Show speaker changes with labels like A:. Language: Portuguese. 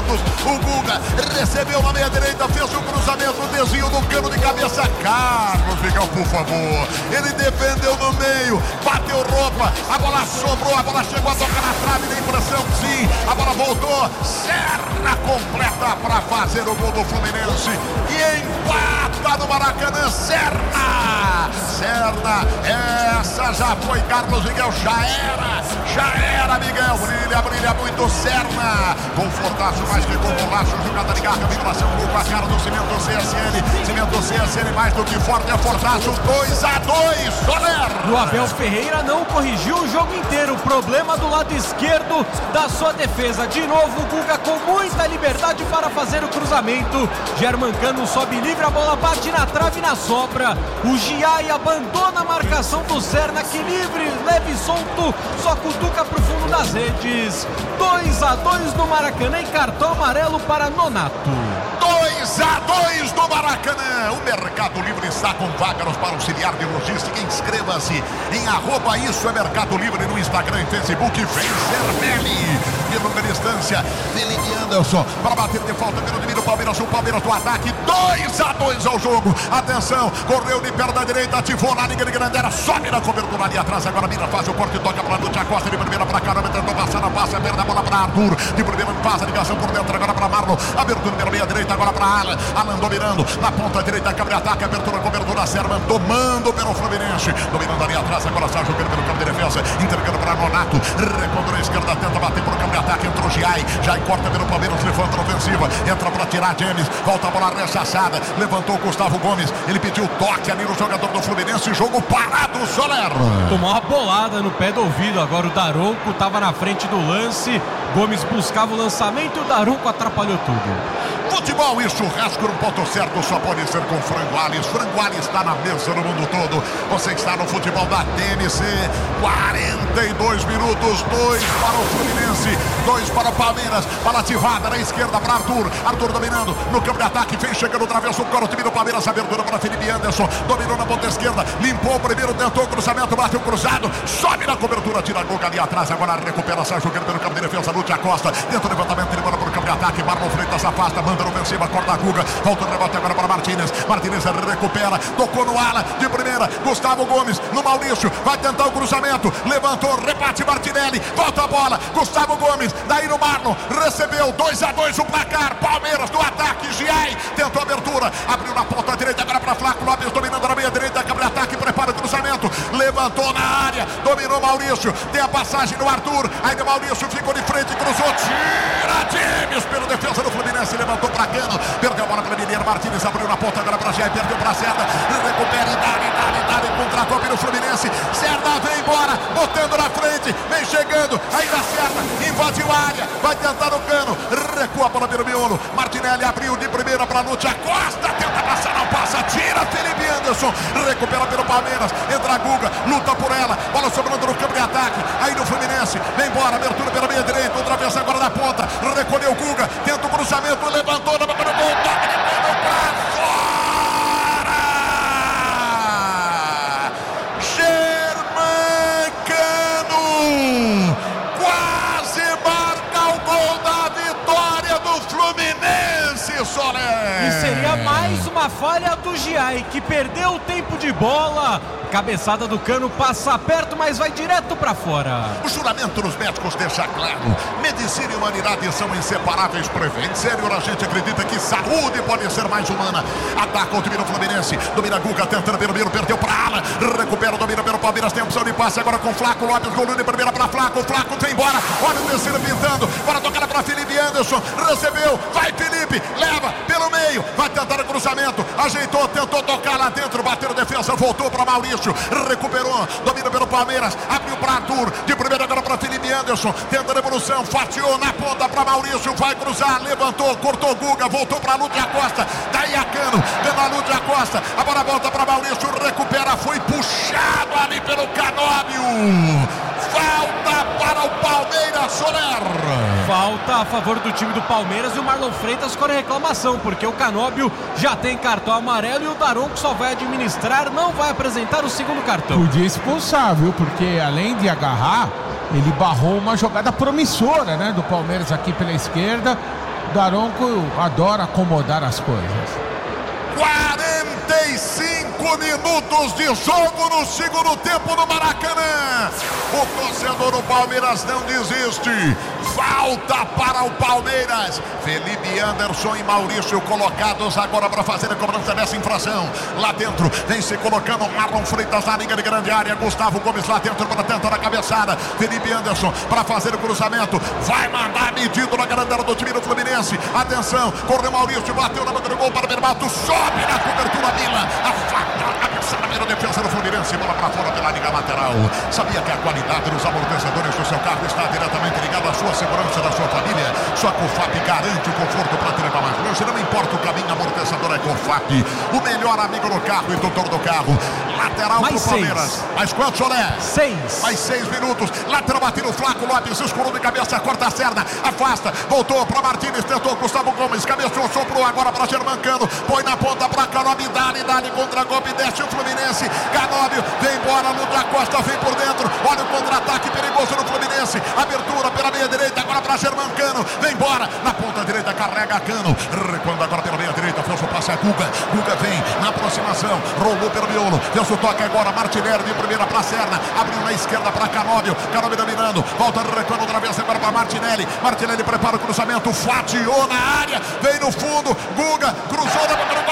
A: minutos. O Guga recebeu na meia direita, fez o cruzamento, o desvio do Cano de cabeça. Carlos Miguel, por favor. Ele defendeu no meio, bateu roupa, a bola sobrou, a bola chegou a tocar na trave, dá impressão sim. A bola voltou, Serna completa para fazer o gol do Fluminense e empata no Maracanã. Serna, essa já foi, Carlos Miguel, já era Miguel, brilha muito Serna, confortaço mais que com bolacho, jogada de garra, vibração com a cara do Cimento CSN mais do que forte, é fortaço, 2-2, Soler.
B: O Abel Ferreira não corrigiu o jogo inteiro, problema do lado esquerdo da sua defesa, de novo o Guga com muita liberdade para fazer o cruzamento, Germancano sobe livre, a bola bate na trave e na sobra, o Giai abandona a marcação do Serna, que livre, leve e solto, só cutuca pro fundo das redes. 2-2 no Maracanã e cartão amarelo para Nonato.
A: 2-2 no Maracanã. O Mercado Livre está com vagas para auxiliar de logística. Inscreva-se em @isso é Mercado Livre no Instagram e Facebook. Vem Zermelli. De longa distância, Felipe Anderson para bater de falta pelo domínio. O Palmeiras do ataque. 2-2 ao jogo. Atenção, correu de perna direita, ativou na linha de Grandera, sobe na cobertura ali atrás. Agora Mira faz o corte, toca para Lúcia Costa de primeira para Caramba, tentou passar na passa, perde a bola para Arthur. De primeira faz a ligação por dentro, agora para Marlon. Abertura pela meia direita, agora para Alan dominando na ponta direita, cabe ataque, abertura, cobertura, Servan tomando pelo Fluminense, dominando ali atrás, agora sai jogando pelo campo de defesa, entregando para Nonato, recuando na esquerda, tenta bater por campo de ataque, entra o Giai corta pelo Palmeiras, levanta a ofensiva, entra para tirar James, volta a bola rechaçada, levantou o Gustavo Gomes, ele pediu toque ali no jogador do Fluminense, jogo parado, Soler.
B: Tomou uma bolada no pé do ouvido, agora o Daronco estava na frente do lance, Gomes buscava o lançamento e o Daronco atrapalhou tudo.
A: Futebol e churrasco no ponto certo só pode ser com Frango Alves. Frango Alves está na mesa no mundo todo. Você está no futebol da TMC. 42 minutos, 2 para o Fluminense, 2 para o Palmeiras. Bola ativada na esquerda para Arthur. Arthur dominando no campo de ataque, vem chegando o travesso, o time do Palmeiras, abertura para Felipe Anderson. Dominou na ponta esquerda, limpou o primeiro, tentou o cruzamento, bateu o cruzado, sobe na cobertura, tira a Guga ali atrás, agora recupera, sai jogando pelo campo de defesa, Lúcia Costa, dentro do levantamento, ele bola para o campo de ataque, Marlon Freitas afasta, manda no ofensiva, corta a Guga, volta o rebote agora para Martínez recupera, tocou no ala, de primeira, Gustavo Gomes, no Maurício, vai tentar o cruzamento, levantou, rebate Martinelli, volta a bola, Gustavo Gomes, daí no Marlon, recebeu, 2-2 o placar, Palmeiras do ataque, Giai, tentou a abertura, abriu na ponta direita, agora para Flaco Lopes, dominando na meia direita, câmara de ataque, prepara o cruzamento, levantou na área, dominou Maurício, tem a passagem no Arthur, ainda Maurício ficou de frente, cruzou, tira James pelo defesa do Fluminense, levantou para Cano, perdeu a bola para Mineiro, Martínez abriu na ponta, agora para Giai, perdeu para Serna, recupera e dá, contra-golpe no Fluminense, Serna vem embora, botando na frente, vem chegando, ainda Serna, invadiu a área, vai tentar o Cano, recua a bola pelo miolo, Martinelli abriu de primeira para Lúcia Costa, tenta passar, não passa, tira Felipe Anderson, recupera pelo Palmeiras, entra a Guga, luta por ela, bola sobrando no campo de ataque, aí no Fluminense, vem embora, abertura pela meia direita, outra vez agora na ponta, recolheu o Guga, tenta o cruzamento, levantou, na boca do gol, toca de pé pra fora! Germancano quase marca o gol da vitória do Fluminense, Soler!
B: E seria mais uma falha do Giai, que perdeu o tempo de bola. Cabeçada do Cano, passa perto, mas vai direto pra fora.
A: O juramento dos médicos deixa claro: medicina e humanidade são inseparáveis. Prevente sério, a gente acredita que saúde pode ser mais humana. Ataca o time do Fluminense, domina Guga, tentando pelo meio, perdeu pra ala, recupera, domina pelo Palmeiras, tem opção de passe agora com Flaco Lopes, gol de primeira pra Flaco, Flaco vem embora, olha o terceiro pintando, bora tocar pra Felipe Anderson, recebeu, vai Felipe, leva pelo meio, vai tentar o cruzamento, ajeitou, tentou tocar lá dentro, bateu defesa, voltou pra Maurício, recuperou, domina pelo Palmeiras, abriu para Arthur, de primeira agora para Felipe Anderson, tenta a devolução, fatiou na ponta para Maurício, vai cruzar, levantou, cortou Guga, voltou para Lúcia Costa, daí a Cano, vendo a Lúcia Costa, a bola volta para Maurício, recupera, foi puxado ali pelo Canóbio, falta para o Palmeiras, Soler.
B: Falta a favor do time do Palmeiras e o Marlon Freitas com a reclamação, porque o Canóbio já tem cartão amarelo e o Daronco só vai administrar, não vai apresentar o segundo cartão.
C: Podia expulsar, viu? Porque além de agarrar, ele barrou uma jogada promissora, né, do Palmeiras aqui pela esquerda. Daronco adora acomodar as coisas.
A: 45 minutos de jogo no segundo tempo no Maracanã. O torcedor do Palmeiras não desiste. Falta para o Palmeiras. Felipe Anderson e Maurício colocados agora para fazer a cobrança dessa infração. Lá dentro vem se colocando Marlon Freitas na linha de grande área. Gustavo Gomes lá dentro para tentar a cabeçada. Felipe Anderson para fazer o cruzamento. Vai mandar medido na grande área do time do Fluminense. Atenção, correu Maurício, bateu na boca do gol para Berbato. Sobe na cobertura Mila. Afasta a primeira defesa do Fluminense. Bola para fora pela linha lateral. Sabia que a qualidade dos amortecedores do seu carro está diretamente ligada à sua segurança, da sua família? Sua Cofap garante o conforto para te levar mais longe. Não importa o caminho, amortecedor é Cofap. O melhor amigo do carro e tutor do carro. Lateral
B: mais
A: pro Palmeiras. Mais quanto, Solé?
B: 6.
A: Mais 6 minutos. Lateral batido, Flaco Lopes, escurou de cabeça, corta a cerna, afasta, voltou para Martínez, tentou Gustavo Gomes, cabeçou, soprou agora para Germancano, põe na ponta para Canóbio, dá-lhe contra golpe, desce o Fluminense. Canóbio vem embora, Lucas Costa vem por dentro, olha o contra-ataque perigoso no Fluminense, abertura pela meia direita, agora para Germancano, vem embora, na ponta direita, carrega Cano, recuando agora pela meia direita, força o passe a Guga vem na aproximação, rolou pelo miolo, fez o toque agora, Martinelli de primeira para Serna, abriu na esquerda para Canóbio dominando, volta recuando outra vez agora para Martinelli prepara o cruzamento, fatiou na área, vem no fundo, Guga cruzou na boca do